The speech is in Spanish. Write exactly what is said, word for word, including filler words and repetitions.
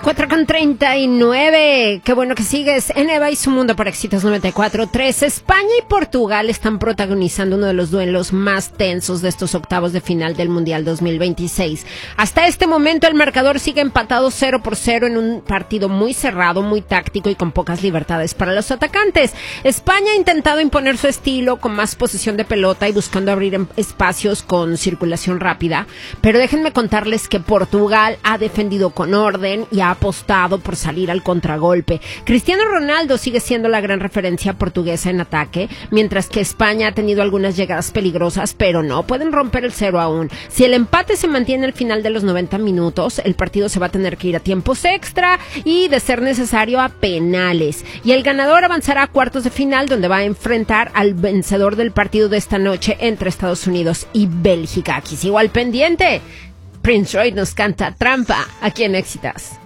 cuatro con treinta y nueve. Qué bueno que sigues en Eva y su mundo por Éxitos noventa y cuatro punto tres. España y Portugal están protagonizando uno de los duelos más tensos de estos octavos de final del Mundial dos mil veintiséis. Hasta este momento el marcador sigue empatado cero por cero en un partido muy cerrado, muy táctico y con pocas libertades para los atacantes. España ha intentado imponer su estilo con más posesión de pelota y buscando abrir espacios con circulación rápida, pero déjenme contarles que Portugal ha defendido con orden y ha apostado por salir al contragolpe. Cristiano Ronaldo sigue siendo la gran referencia portuguesa en ataque, mientras que España ha tenido algunas llegadas peligrosas, pero no pueden romper el cero aún. Si el empate se mantiene al final de los noventa minutos, el partido se va a tener que ir a tiempos extra y, de ser necesario, a penales. Y el ganador avanzará a cuartos de final, donde va a enfrentar al vencedor del partido de esta noche entre Estados Unidos y Bélgica. Aquí sigo al pendiente. Prince Royce nos canta Trampa aquí en Éxitos.